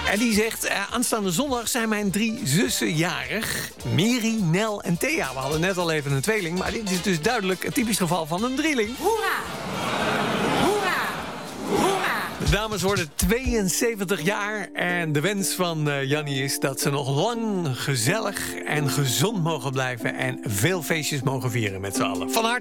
En die zegt, aanstaande zondag zijn mijn 3 zussen jarig. Miri, Nel en Thea. We hadden net al even een tweeling, maar dit is dus duidelijk een typisch geval van een drieling. Hoera! Hoera! Hoera! De dames worden 72 jaar en de wens van Jannie is dat ze nog lang gezellig en gezond mogen blijven en veel feestjes mogen vieren met z'n allen. Van harte.